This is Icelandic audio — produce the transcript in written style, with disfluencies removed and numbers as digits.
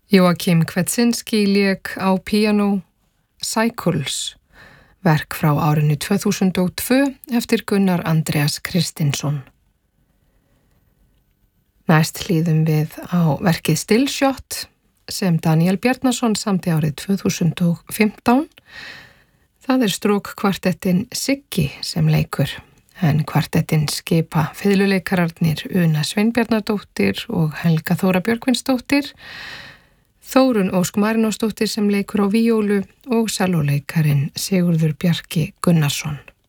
Joakim Kwetsinski lék á píanó Cycles, verk frá árinu 2002 eftir Gunnar Andreas Kristinsson. Næst hlýðum við á verkið Still Shot sem Daniel Bjarnason samdi árið 2015. Það strókkvartettin Siggi sem leikur, en kvartettin skipa fiðluleikararnir Una Sveinbjarnardóttir og Helga Þóra Björgvinsdóttir, Þórunn Ósk Marinósdóttir sem leikur á víólu og sellóleikarin Sigurður Bjarki Gunnarsson.